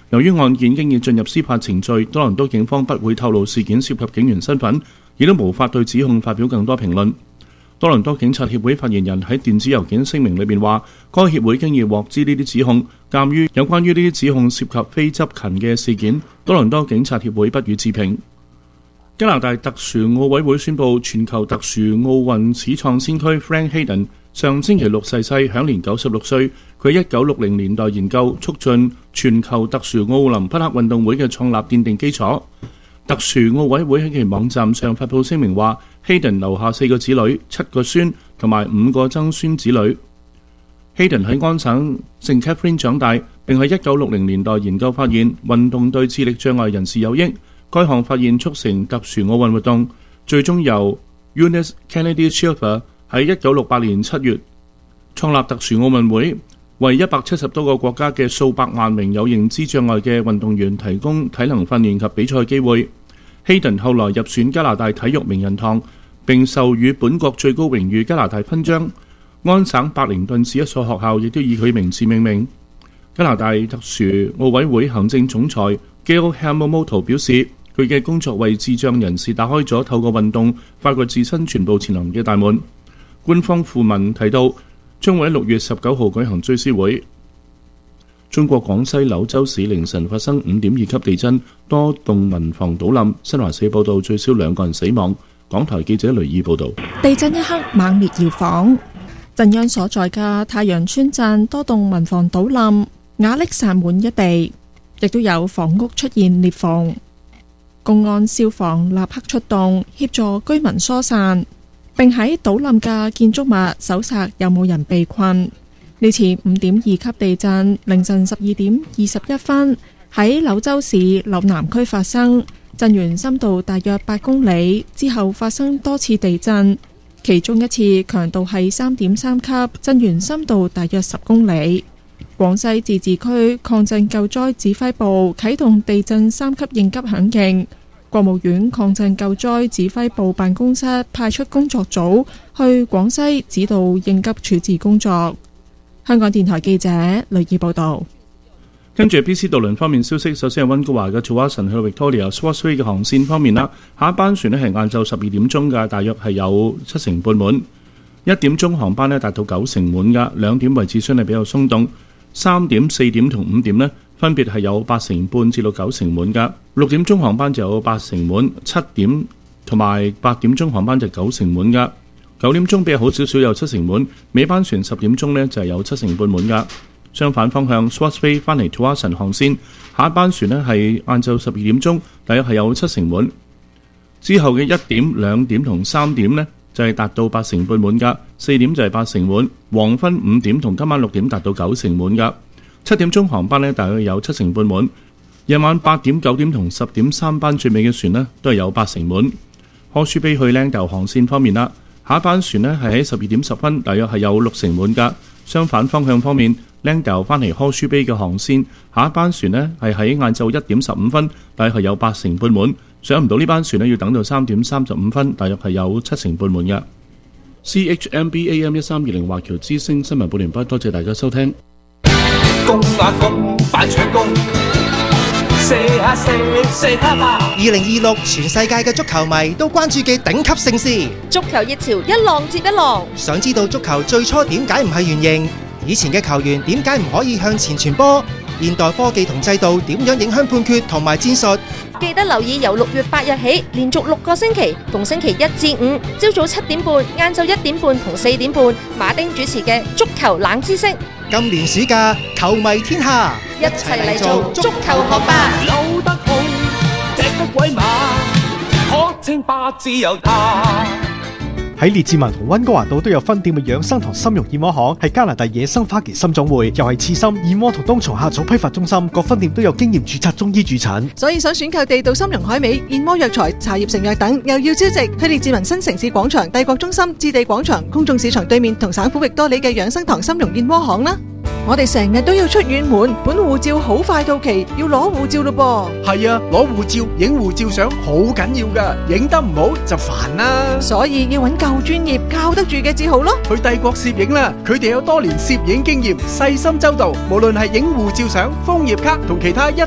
由於案件經已進入司法程序，多倫多警方不會透露事件涉及警員身份，亦都無法對指控發表更多評論。多倫多警察協會發言人喺電子郵件聲明裏面話，該協會經已獲知呢啲指控，鑑於有關於呢啲指控涉及非執勤嘅事件，多倫多警察協會不予置評。加拿大特殊奧委會宣布，全球特殊奧運始創先驅 Frank Hayden 上星期六逝世，享年96歲。佢喺1960年代研究促進全球特殊奧林匹克運動會嘅創立奠定基礎。特殊奧委會喺其網站上發布聲明話，Hayden 留下4個子女、7個孫同埋5個曾孫子女。Hayden 喺安省聖 Catherine 長大，並喺1960年代研究發現運動對智力障礙人士有益。該項發現促成特殊奧運活動，最終由 Eunice Kennedy Shriver 喺1968年7月創立特殊奧運會，為170多個國家嘅數百萬名有認知障礙嘅運動員提供體能訓練及比賽機會。Hayden 後來入選加拿大體育名人堂，並授予本國最高榮譽加拿大勳章。安省伯靈頓市一所學校亦都以佢名字命名。加拿大特殊奧委會行政總裁 Gail Hamamoto 表示，佢嘅工作為智障人士打開咗透過運動發掘自身全部潛能嘅大門。官方訃文提到，將會喺6月19號舉行追思會。中國廣西柳州市凌晨發生5.2級地震，多棟民房倒冧。新華社報道最少2個人死亡。港台記者雷意報道。 地震一刻猛烈搖晃，震央所在嘅太陽村鎮多棟民房倒冧，瓦礫散滿一地，亦都有房屋出現裂縫。公安消防立刻出動協助居民疏散，並喺倒冧嘅建築物搜查有冇人被困。呢次5.2級地震凌晨12點21分喺柳州市柳南區發生，震源深度大約8公里，之後發生多次地震，其中一次強度係3.3級，震源深度大約10公里。廣西自治區抗震救災指揮部啟動地震3級應急響應，國務院抗震救災指揮部辦公室派出工作組去廣西指導應急處置工作。香港電台記者雷意報道。 跟住 BC 渡輪方面消息，首先係溫哥華嘅 Tsawwassen 去 Victoria Swartz Bay 嘅航線方面啦，下一班船咧係晏晝12點鐘嘅，大約係有7成半滿。1點鐘航班咧達到9成滿嘅，2點位置相對比較鬆動。3點、4點同5點呢，分別係有8成半至到9成滿㗎。6點鐘航班就有8成滿，7點同埋8點鐘航班就9成滿㗎。9點鐘比較好少少，有7成滿。尾班船10點鐘呢就係有7成半滿㗎。相反方向 Swartz Bay 返嚟 Tsawwassen 航線，下一班船呢係晏晝12點鐘，大約係有7成滿。之後嘅1點、2點同3點呢，就係達到8成半滿㗎，4點就係8成滿，黃昏5點同今晚6點達到9成滿㗎。7點鐘航班呢，大約有7成半滿。夜晚8點、9點同10點3班最尾嘅船呢，都係有8成滿。Horseshoe Bay 去 Langdale 航線方面啦，下一班船呢係喺12點10分，大約係有6成滿㗎。相反方向方面，Langdale 返嚟 Horseshoe Bay 嘅航線，下一班船呢係喺晏晝1點15分，大約係有8成半滿。上唔到呢班船呢，要等到3點35分，大約係有7成半滿嘅。CHMB AM 1320華僑之聲新聞報完畢，多謝大家收聽。 公啊公，快搶攻！射下射，射下吧！2026全世界嘅足球迷都關注嘅頂級盛事， 足球熱潮一浪接一浪。 想知道足球最初點解唔係圓形？以前嘅球員點解唔可以向前傳波？現代科技同制度點樣影響判決同埋戰術？ 記得留意由6月8日起，連續6個星期，逢星期1至5，朝早7點半、晏晝1點半同4點半，馬丁主持嘅足球冷知識。 今年暑假，球迷天下， 一齊嚟做足球學霸。 扭得好，隻得鬼馬，可稱霸自由他。 喺列治文同溫哥華道都有分店嘅養生堂參茸燕窩行，係加拿大野生花旗參總會，又係刺參、燕窩同冬蟲夏草批發中心，各分店都有經驗註冊中醫駐診。 所以想選購地道參茸海味、燕窩藥材、茶葉成藥等，又要超值，去列治文新城市廣場、帝國中心、置地廣場、公眾市場對面同省府域多利嘅養生堂參茸燕窩行啦。我哋成日都要出遠門，本護照好快到期，要攞護照咯噃。 係啊，攞護照、影護照相好緊要噶，影得唔好就煩啦。 所以要揾夠專業、靠得住嘅至好咯。 去帝國攝影啦，佢哋有多年攝影經驗，細心周到，無論係影護照相、楓葉卡同其他一